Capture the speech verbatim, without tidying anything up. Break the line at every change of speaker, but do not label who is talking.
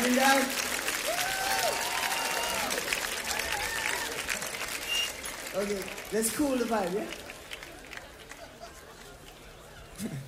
Bring down. Okay, let's cool the vibe, yeah?